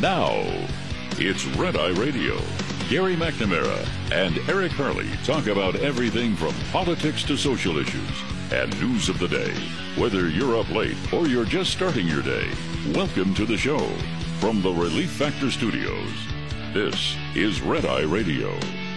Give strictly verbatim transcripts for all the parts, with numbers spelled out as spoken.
Now, it's Red Eye Radio. Gary McNamara and Eric Harley talk about everything from politics to social issues and news of the day. Whether you're up late or you're just starting your day, welcome to the show. From the Relief Factor Studios, this is Red Eye Radio.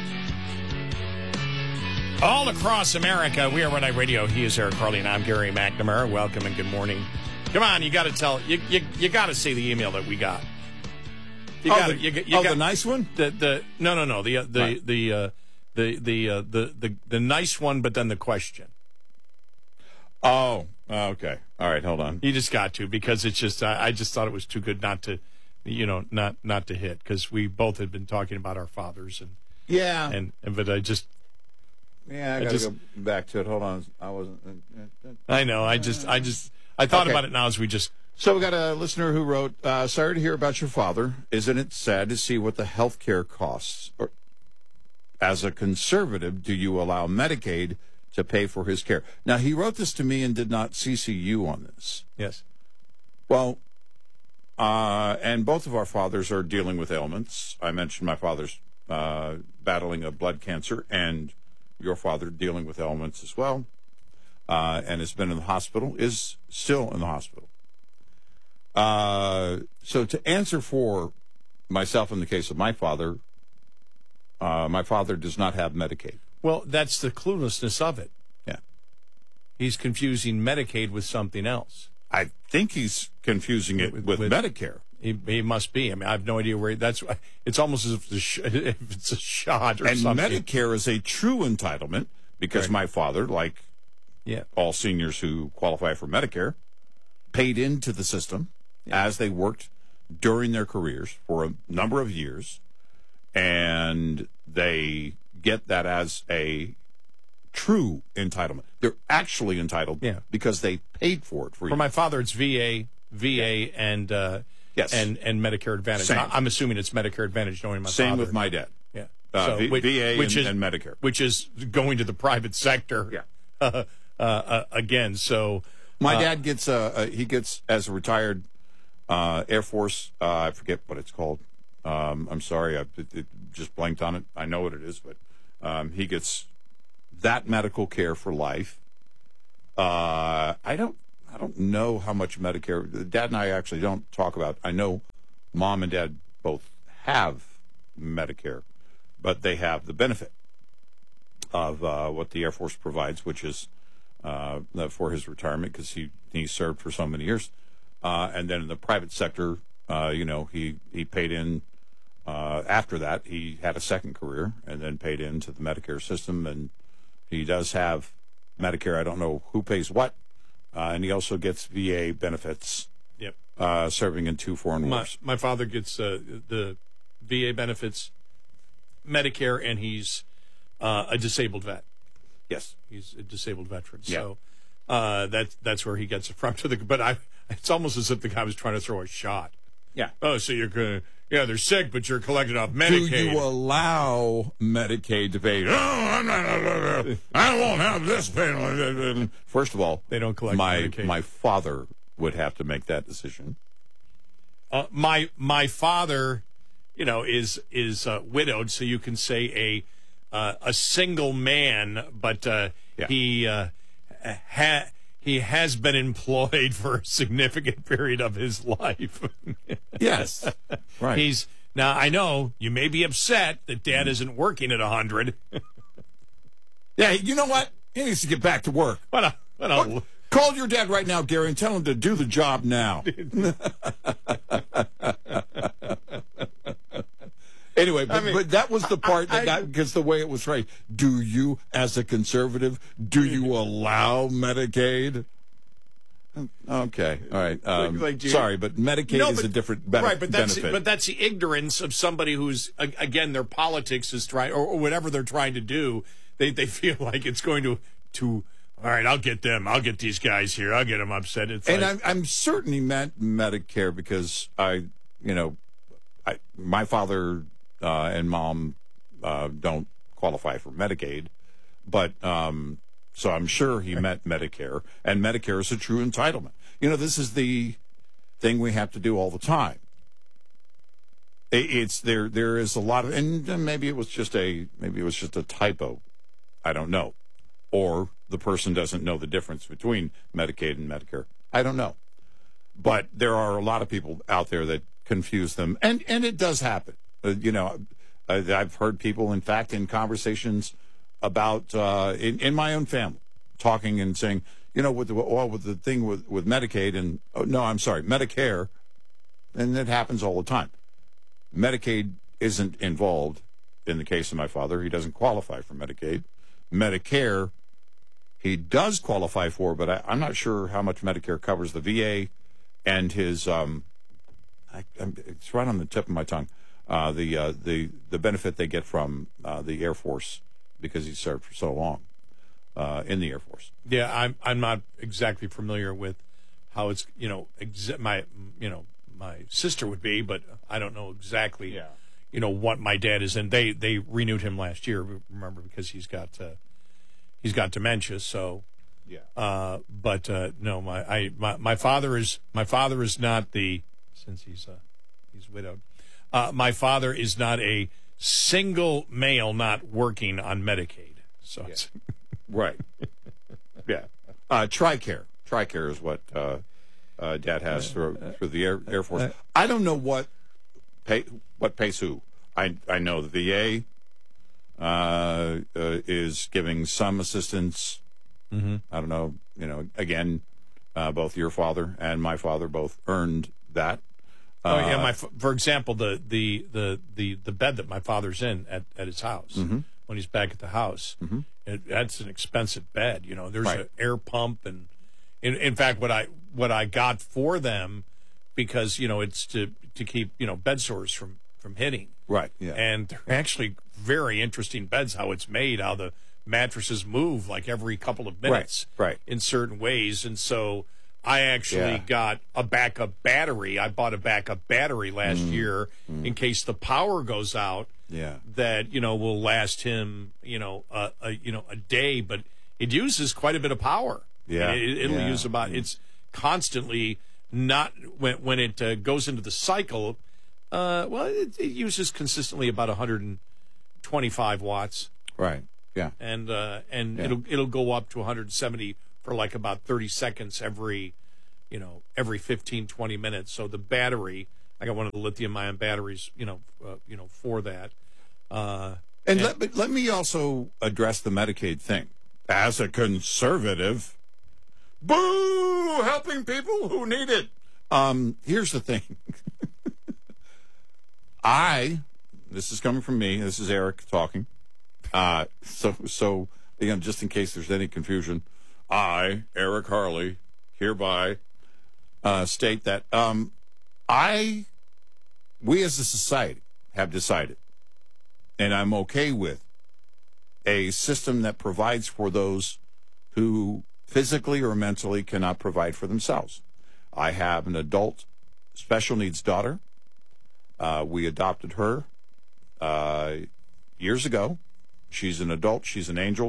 All across America, we are Red Eye Radio. He is Eric Harley, and I'm Gary McNamara. Welcome and good morning. Come on, you got to tell you you, you got to see the email that we got. You oh, got the, you, you oh got, the nice one. The the no no no the uh, the right. the uh, the the, uh, the the the nice one, but then the question. Oh, okay. All right, hold on. You just got to because it's just I, I just thought it was too good not to, you know, not not to hit because we both had been talking about our fathers and yeah and, and but I just. Yeah, I gotta I just, go back to it. Hold on, I wasn't. Uh, uh, I know. I just, I just, I thought okay. about it now as we just. So we got a listener who wrote, uh, "Sorry to hear about your father. Isn't it sad to see what the health care costs? Or, as a conservative, do you allow Medicaid to pay for his care?" Now he wrote this to me and did not C C you on this. Yes. Well, uh, and both of our fathers are dealing with ailments. I mentioned my father's uh, battling a blood cancer and. Your father dealing with ailments as well, uh, and has been in the hospital, is still in the hospital. Uh, so to answer for myself in the case of my father, uh, my father does not have Medicaid. Well, that's the cluelessness of it. Yeah. He's confusing Medicaid with something else. I think he's confusing it with, with, with Medicare. He, he must be. I mean, I have no idea where. He, that's. It's almost as if, the sh- if it's a shot or and something. And Medicare is a true entitlement because right. my father, like yeah. all seniors who qualify for Medicare, paid into the system yeah. as they worked during their careers for a number of years, and they get that as a true entitlement. They're actually entitled yeah. because they paid for it. For, for my father, it's V A, V A, yeah. and. Uh, Yes. And and Medicare Advantage. Same. I'm assuming it's Medicare Advantage, knowing my Same father. with my dad. Yeah. Uh, so, v- which, VA which and, is, and Medicare. Which is going to the private sector. Yeah. Uh, uh, uh, again, so. My uh, dad gets, uh, uh, he gets, as a retired uh, Air Force, uh, I forget what it's called. Um, I'm sorry, I it, it just blanked on it. I know what it is, but um, he gets that medical care for life. Uh, I don't, I don't know how much Medicare, Dad and I actually don't talk about, I know Mom and Dad both have Medicare, but they have the benefit of uh, what the Air Force provides, which is uh, for his retirement because he, he served for so many years. Uh, and then in the private sector, uh, you know, he, he paid in. Uh, after that, he had a second career and then paid into the Medicare system. And he does have Medicare. I don't know who pays what. Uh, and he also gets V A benefits. Yep. Uh, serving in two foreign my, wars. My father gets uh, the V A benefits, Medicare, and he's uh, a disabled vet. Yes, he's a disabled veteran. Yeah. So uh, that's that's where he gets it from. To the but I, it's almost as if the guy was trying to throw a shot. Yeah. Oh, so you're gonna yeah, they're sick, but you're collecting off Medicaid. Do you allow Medicaid to pay? Oh, I'm not. I won't have this pay. First of all, they don't collect my Medicaid. My father would have to make that decision. Uh, my my father, you know, is is uh, widowed, so you can say a uh, a single man, but uh, yeah. he uh, ha- he has been employed for a significant period of his life. Yes, right. He's now. I know you may be upset that Dad isn't working at a hundred. Yeah, you know what? He needs to get back to work. What a what a. What? Call your dad right now, Gary, and tell him to do the job now. Anyway, but, I mean, but that was the part that got, because the way it was right. Do you, as a conservative, do you allow Medicaid? Okay, all right. Um, like, like, sorry, but Medicaid no, is but, a different be- right, but that's, benefit. But that's the ignorance of somebody who's, again, their politics is trying, or, or whatever they're trying to do. They they feel like it's going to to. All right, I'll get them. I'll get these guys here. I'll get them upset. It's and like, I'm, I'm certain he meant Medicare because I, you know, I, my father uh, and mom uh, don't qualify for Medicaid, but um, so I'm sure he meant Medicare, and Medicare is a true entitlement. You know, this is the thing we have to do all the time. It, it's there. There is a lot of, and maybe it was just a maybe it was just a typo. I don't know, or the person doesn't know the difference between Medicaid and Medicare. I don't know, but there are a lot of people out there that confuse them, and and it does happen. Uh, you know, uh, I've heard people, in fact, in conversations about uh, in in my own family, talking and saying, you know, with the well, with the thing with with Medicaid and oh, no, I'm sorry, Medicare, and it happens all the time. Medicaid isn't involved in the case of my father. He doesn't qualify for Medicaid. Medicare, he does qualify for, but I, I'm not sure how much Medicare covers the V A and his. Um, I, I'm, it's right on the tip of my tongue. Uh, the uh, the the benefit they get from uh, the Air Force because he served for so long uh, in the Air Force. Yeah, I'm I'm not exactly familiar with how it's you know exa- my you know my sister would be, but I don't know exactly. Yeah. You know what my dad is in. They they renewed him last year. Remember, because he's got uh, he's got dementia. So Yeah. Uh, but uh, no, my I my, my father is my father is not the since he's uh, he's widowed. Uh, my father is not a single male not working on Medicaid. So Yeah. it's, Right. Yeah. Uh, TRICARE. TRICARE is what uh, uh, Dad has through, through the Air, Air Force. I don't know what pay what pays who. I I know the V A uh, uh, is giving some assistance. mm-hmm. I don't know. You know, again, uh, both your father and my father both earned that. Oh yeah, Uh, my f- for example, the, the, the, the, the bed that my father's in at, at his house Mm-hmm. when he's back at the house, it, that's an expensive bed. You know, there's Right. an air pump, and in, in fact, what I what I got for them because you know it's to to keep you know bed sores from from hitting. Right. Yeah. And they're actually very interesting beds. How it's made, how the mattresses move like every couple of minutes, right. in certain ways, and so. I actually Yeah. got a backup battery. I bought a backup battery last Mm. year in case the power goes out. Yeah. That you know will last him you know a, a you know a day, but it uses quite a bit of power. Yeah. it, it'll Yeah. use about it's constantly not when when it uh, goes into the cycle. Uh, well, it, it uses consistently about one hundred twenty-five watts, Right. Yeah. and uh, and Yeah. it'll it'll go up to one hundred seventy for like about thirty seconds every, you know, every fifteen, twenty minutes. So the battery, I got one of the lithium ion batteries, you know, uh, you know, for that. Uh, And, let, me- let me also address the Medicaid thing. As a conservative, boo, helping people who need it. Um, here's the thing. I, this is coming from me, this is Eric talking. Uh, so, so, again, just in case there's any confusion, I, Eric Harley, hereby uh, state that um, I, we as a society have decided, and I'm okay with, a system that provides for those who physically or mentally cannot provide for themselves. I have an adult special needs daughter. Uh, we adopted her uh, years ago. She's an adult. She's an angel.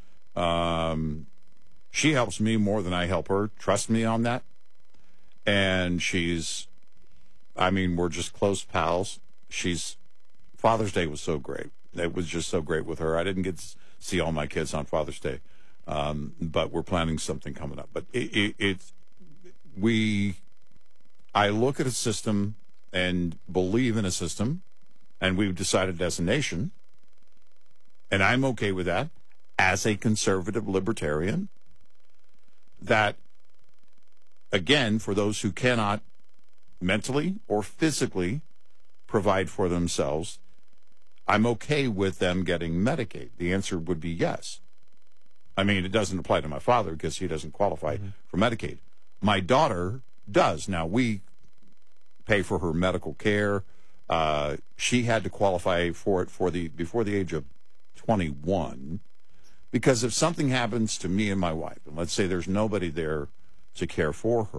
Um, she helps me more than I help her. Trust me on that. And she's, I mean, we're just close pals. She's, Father's Day was so great. It was just so great with her. I didn't get to see all my kids on Father's Day, um, but we're planning something coming up. But it, it, it's, we, I look at a system and believe in a system, and we've decided as a nation, and I'm okay with that, as a conservative libertarian, that, again, for those who cannot mentally or physically provide for themselves, I'm okay with them getting Medicaid. The answer would be yes. I mean, it doesn't apply to my father because he doesn't qualify mm-hmm. for Medicaid. My daughter does. Now, we pay for her medical care. Uh, she had to qualify for it for the before the age of twenty-one, because if something happens to me and my wife, and let's say there's nobody there to care for her,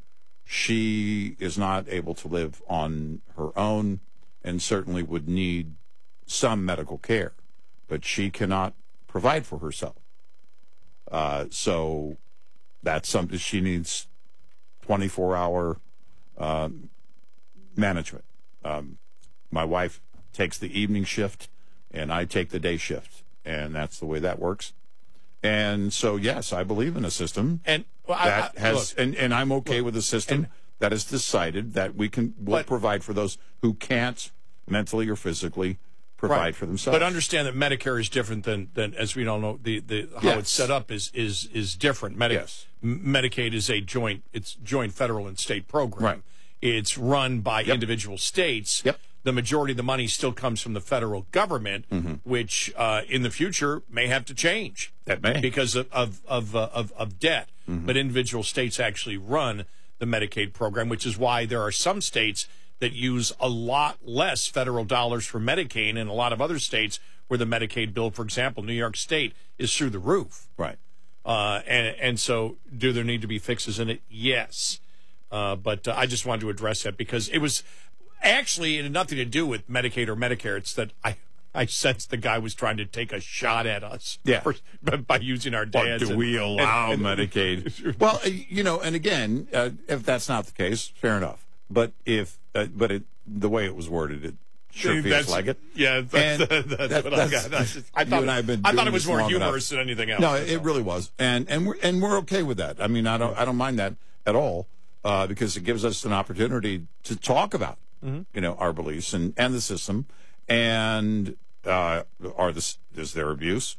she is not able to live on her own and certainly would need some medical care, but she cannot provide for herself. Uh, so that's something she needs twenty-four hour um, management. Um, my wife takes the evening shift, and I take the day shift, and that's the way that works. And so, yes, I believe in a system And well, that I, I, has, look, and, and I'm okay look, with a system and, that has decided that we can will but, provide for those who can't mentally or physically provide right. for themselves. But understand that Medicare is different than, than as we all know, the, the how Yes. it's set up is is is different. Medi- Yes. M- Medicaid is a joint it's joint federal and state program. Right. It's run by Yep. individual states. Yep. The majority of the money still comes from the federal government, Mm-hmm. which uh, in the future may have to change. That may. because of of of, uh, of, of debt. Mm-hmm. But individual states actually run the Medicaid program, which is why there are some states that use a lot less federal dollars for Medicaid, and a lot of other states where the Medicaid bill, for example, New York State, is through the roof. Right. Uh, and and so, do there need to be fixes in it? Yes. Uh, but uh, I just wanted to address that because it was actually it had nothing to do with Medicaid or Medicare. It's that I I sensed the guy was trying to take a shot at us Yeah. for, by using our But dads. do and- we allow and- Medicaid? Well, uh, you know, and again, uh, if that's not the case, fair enough. But if, uh, but it, the way it was worded, it sure feels That's- like it. Yeah, that's, And that's that- what I that's- got. That's just- I you thought, and I have been I thought doing it was this more long enough. humorous than anything else. No, That's it all. really was, and and we're and we're okay with that. I mean, I don't I don't mind that at all uh, because it gives us an opportunity to talk about Mm-hmm. you know our beliefs and, and the system, and uh, are this is there abuse?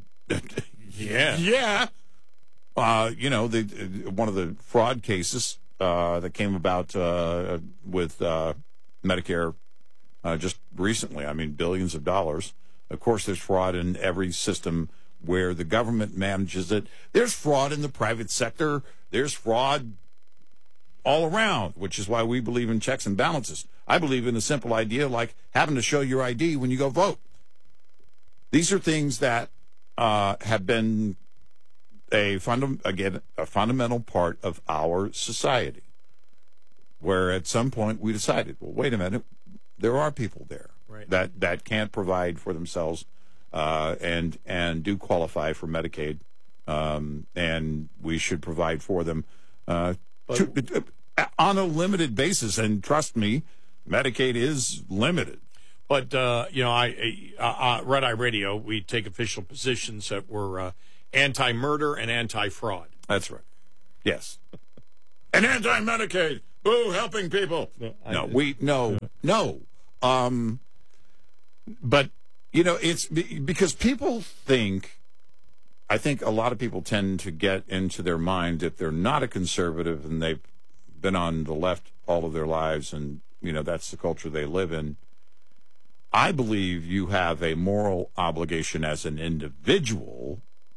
Yeah. Yeah. Uh, you know, the one of the fraud cases uh, that came about uh, with uh, Medicare uh, just recently. I mean, billions of dollars. Of course, there's fraud in every system where the government manages it. There's fraud in the private sector. There's fraud all around, which is why we believe in checks and balances. I believe in a simple idea like having to show your I D when you go vote. These are things that uh, have been a funda- again a fundamental part of our society, where at some point we decided, well, wait a minute, there are people there Right. that that can't provide for themselves uh, and and do qualify for Medicaid, um, and we should provide for them uh, to, uh, on a limited basis. And trust me, Medicaid is limited. But, uh, you know, I, uh, uh, Red Eye Radio, we take official positions that we're uh, anti-murder and anti-fraud. That's right. Yes. And anti-Medicaid. Boo, helping people. No, I- No, we no no. Um, But you know, it's be- because people think. I think a lot of people tend to get into their mind if they're not a conservative and they've been on the left all of their lives, and you know that's the culture they live in. I believe you have a moral obligation as an individual,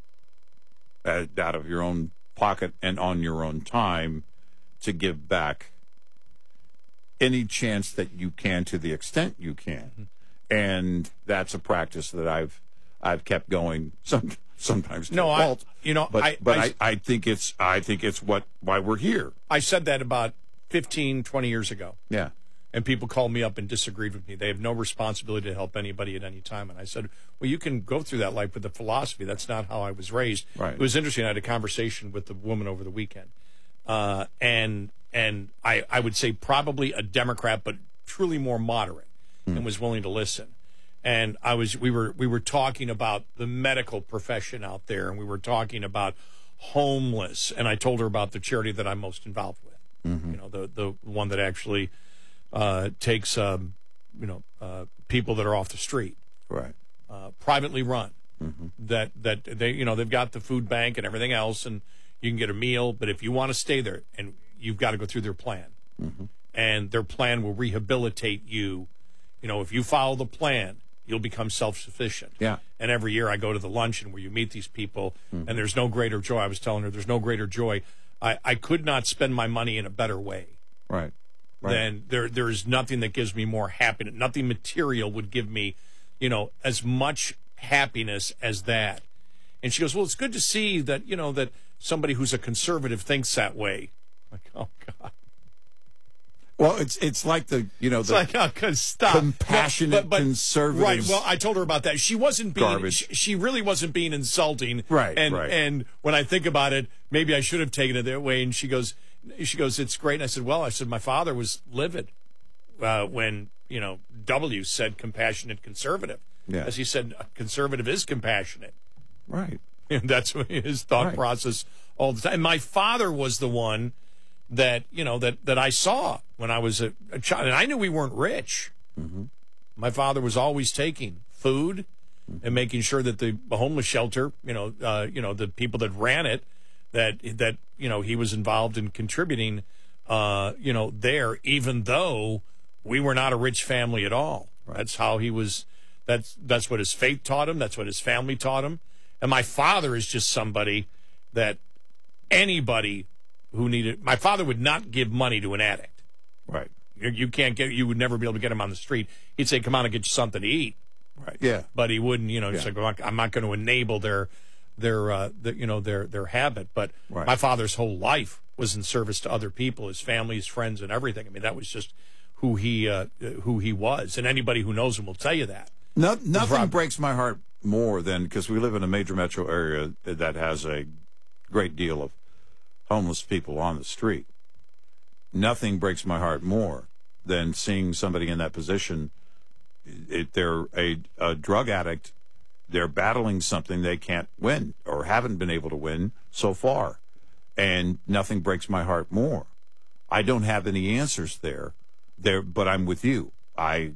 uh, out of your own pocket and on your own time, to give back any chance that you can to the extent you can. Mm-hmm. And that's a practice that I've I've kept going some, sometimes to No, a I- fault. you know, but I- but I- I, I think it's I think it's what why we're here. I said that about fifteen, twenty years ago. Yeah. And people called me up and disagreed with me. They have no responsibility to help anybody at any time. And I said, well, you can go through that life with the philosophy. That's not how I was raised. Right. It was interesting. I had a conversation with the woman over the weekend. Uh, and and I, I would say probably a Democrat, but truly more moderate, and was willing to listen. And I was we were we were talking about the medical profession out there, and we were talking about homeless. And I told her about the charity that I'm most involved with. Mm-hmm. You know, the the one that actually uh, takes um, you know uh, people that are off the street, Right. uh, privately run. Mm-hmm. That that they you know they've got the food bank and everything else, and you can get a meal. But if you want to stay there, and you've got to go through their plan, Mm-hmm. and their plan will rehabilitate you. You know, if you follow the plan, you'll become self-sufficient. Yeah. And every year I go to the luncheon where you meet these people, Mm-hmm. and there's no greater joy. I was telling her there's no greater joy. I, I could not spend my money in a better way. Right. Right. Then there there is nothing that gives me more happiness. Nothing material would give me, you know, as much happiness as that. And she goes, well, it's good to see that, you know, that somebody who's a conservative thinks that way. I'm like, oh God. Well, it's it's like the you know It's the like, oh, God, stop. compassionate conservatives. Right. Well, I told her about that. She wasn't being. Garbage. She, she really wasn't being insulting. Right, And right. and when I think about it, maybe I should have taken it that way. And she goes, she goes, it's great. And I said, well, I said my father was livid. uh, when, you know, W said compassionate conservative. Yeah. As he said, a conservative is compassionate. Right. And that's his thought Right. process all the time. And my father was the one that, you know, that, that I saw when I was a, a child. And I knew we weren't rich. Mm-hmm. My father was always taking food and making sure that the homeless shelter, you know, uh, you know, the people that ran it, that, that, you know, he was involved in contributing, uh, you know, there, even though we were not a rich family at all. Right. That's how he was. That's, that's what his faith taught him. That's what his family taught him. And my father is just somebody that anybody who needed, my father would not give money to an addict. Right. You, you can't get, you would never be able to get him on the street. He'd say, come on and get you something to eat. Right. Yeah. But he wouldn't, you know, Yeah. he's like, I'm not, I'm not going to enable their, their, uh, the, you know, their, their habit. But Right. my father's whole life was in service to other people, his family, his friends, and everything. I mean, that was just who he, uh, who he was. And anybody who knows him will tell you that. No, nothing Rob- breaks my heart more than, because we live in a major metro area that has a great deal of homeless people on the street. Nothing breaks my heart more than seeing somebody in that position. If they're a, a drug addict, they're battling something they can't win or haven't been able to win so far. And nothing breaks my heart more. I don't have any answers there, there, but I'm with you. I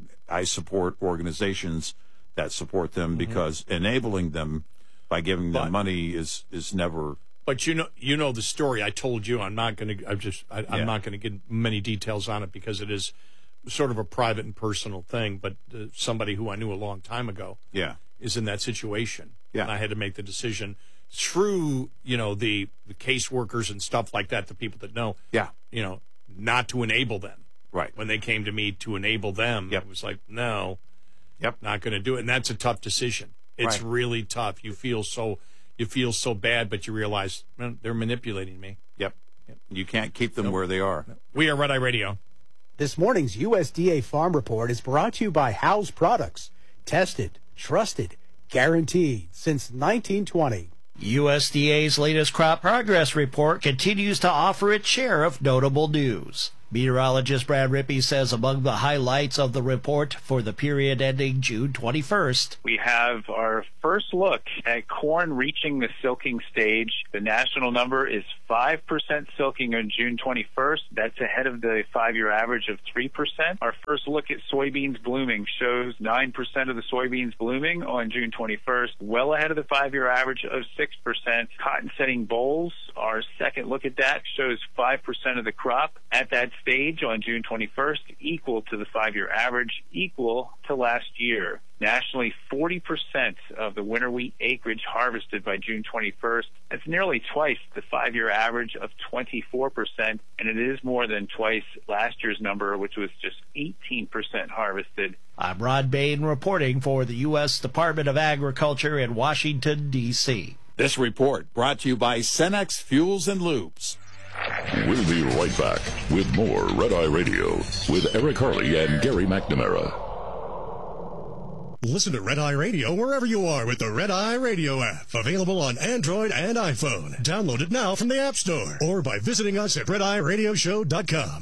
I support organizations that support them, mm-hmm. because enabling them by giving them but, money is is never. But you know, you know the story I told you. I'm not going to. I'm just. I, I'm Yeah. not going to get many details on it because it is sort of a private and personal thing. But uh, somebody who I knew a long time ago, Yeah. is in that situation. Yeah. And I had to make the decision through, you know, the, the caseworkers and stuff like that, the people that know, Yeah. you know, not to enable them. Right. When they came to me to enable them, Yep. it was like, no, Yep. not going to do it. And that's a tough decision. It's Right. really tough. You feel so, you feel so bad, but you realize, well, they're manipulating me. Yep. You can't keep them Nope. where they are. We are Red Eye Radio. This morning's U S D A Farm Report is brought to you by House Products. Tested, trusted, guaranteed since nineteen twenty. U S D A's latest crop progress report continues to offer its share of notable news. Meteorologist Brad Rippey says among the highlights of the report for the period ending June twenty-first. We have our first look at corn reaching the silking stage. The national number is five percent silking on June twenty-first. That's ahead of the five-year average of three percent. Our first look at soybeans blooming shows nine percent of the soybeans blooming on June twenty-first, well ahead of the five-year average of six percent. Cotton setting bolls, our second look at that, shows five percent of the crop at that stage on June twenty-first, equal to the five-year average, equal to last year. Nationally, forty percent of the winter wheat acreage harvested by June twenty-first. That's nearly twice the five-year average of twenty-four percent, and it is more than twice last year's number, which was just eighteen percent harvested. I'm Rod Bain reporting for the U S Department of Agriculture in Washington, D C This report brought to you by Cenex Fuels and Lubes. We'll be right back with more Red Eye Radio with Eric Harley and Gary McNamara. Listen to Red Eye Radio wherever you are with the Red Eye Radio app. Available on Android and iPhone. Download it now from the App Store or by visiting us at red eye radio show dot com.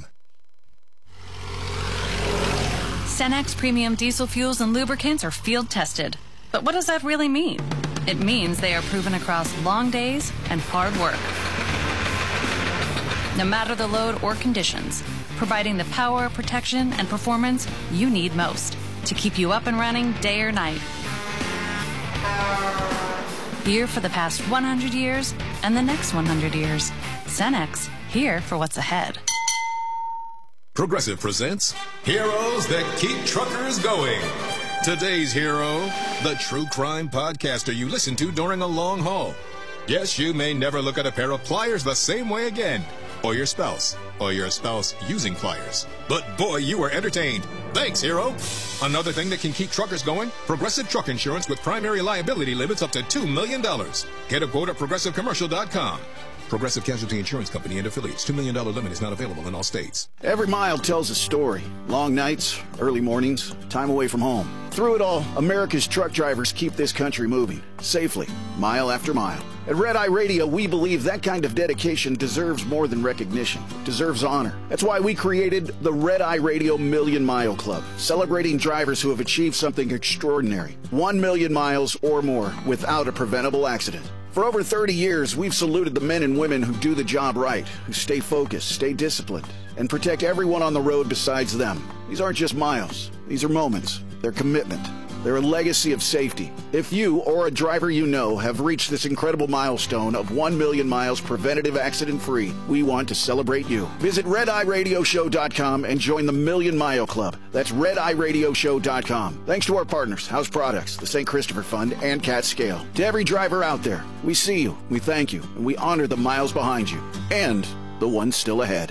Cenex Premium Diesel Fuels and Lubricants are field tested. But what does that really mean? It means they are proven across long days and hard work. No matter the load or conditions, providing the power, protection, and performance you need most to keep you up and running day or night. Here for the past one hundred years and the next one hundred years. Cenex, here for what's ahead. Progressive presents Heroes That Keep Truckers Going. Today's hero, the true crime podcaster you listen to during a long haul. Yes, you may never look at a pair of pliers the same way again. Or your spouse. Or your spouse using pliers. But boy, you were entertained. Thanks, hero. Another thing that can keep truckers going? Progressive Truck Insurance with primary liability limits up to two million dollars. Get a quote at progressive commercial dot com. Progressive Casualty Insurance Company and affiliates. two million dollars limit is not available in all states. Every mile tells a story. Long nights, early mornings, time away from home. Through it all, America's truck drivers keep this country moving. Safely, mile after mile. At Red Eye Radio, we believe that kind of dedication deserves more than recognition. It deserves honor. That's why we created the Red Eye Radio Million Mile Club, celebrating drivers who have achieved something extraordinary. One million miles or more without a preventable accident. For over thirty years, we've saluted the men and women who do the job right, who stay focused, stay disciplined, and protect everyone on the road besides them. These aren't just miles. These are moments. They're commitment. They're a legacy of safety. If you or a driver you know have reached this incredible milestone of one million miles preventative accident-free, we want to celebrate you. Visit red eye radio show dot com and join the Million Mile Club. That's red eye radio show dot com. Thanks to our partners, House Products, the Saint Christopher Fund, and Cat Scale. To every driver out there, we see you, we thank you, and we honor the miles behind you and the ones still ahead.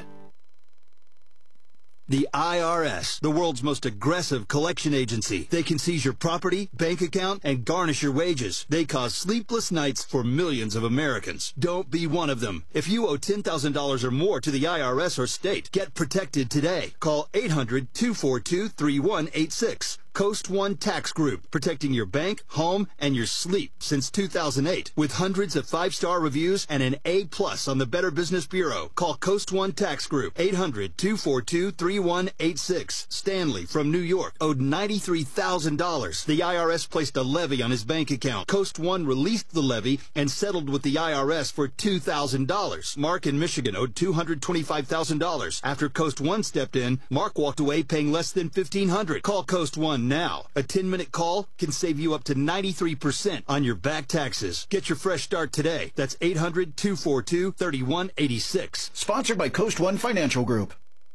The I R S, the world's most aggressive collection agency. They can seize your property, bank account, and garnish your wages. They cause sleepless nights for millions of Americans. Don't be one of them. If you owe ten thousand dollars or more to the I R S or state, get protected today. Call eight hundred, two four two, three one eight six. Coast One Tax Group, protecting your bank, home, and your sleep since two thousand eight. With hundreds of five-star reviews and an A plus on the Better Business Bureau. Call Coast One Tax Group, eight hundred, two four two, three one eight six. Stanley from New York owed ninety-three thousand dollars. The I R S placed a levy on his bank account. Coast One released the levy and settled with the I R S for two thousand dollars. Mark in Michigan owed two hundred twenty-five thousand dollars. After Coast One stepped in, Mark walked away paying less than fifteen hundred dollars. Call Coast One now. A ten-minute call can save you up to ninety-three percent on your back taxes. Get your fresh start today. That's eight hundred, two four two, three one eight six. Sponsored by Coast One Financial Group.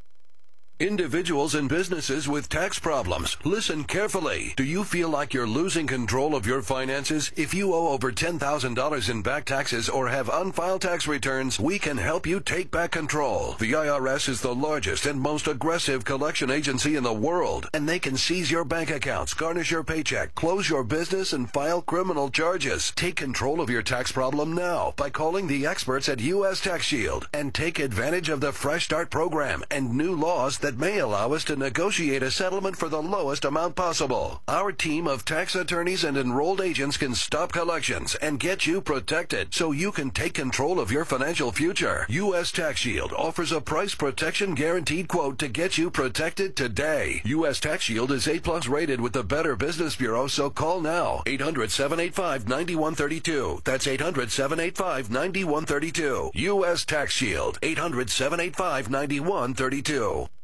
Individuals and businesses with tax problems, listen carefully. Do you feel like you're losing control of your finances? If you owe over ten thousand dollars in back taxes or have unfiled tax returns, we can help you take back control. The I R S is the largest and most aggressive collection agency in the world, and they can seize your bank accounts, garnish your paycheck, close your business, and file criminal charges. Take control of your tax problem now by calling the experts at U S Tax Shield and take advantage of the Fresh Start program and new laws that may allow us to negotiate a settlement for the lowest amount possible. Our team of tax attorneys and enrolled agents can stop collections and get you protected so you can take control of your financial future. U S Tax Shield offers a price protection guaranteed quote to get you protected today. U S Tax Shield is A plus rated with the Better Business Bureau, so call now. eight hundred, seven eight five, nine one three two. That's eight hundred, seven eight five, nine one three two. U S Tax Shield. eight hundred, seven eight five, nine one three two.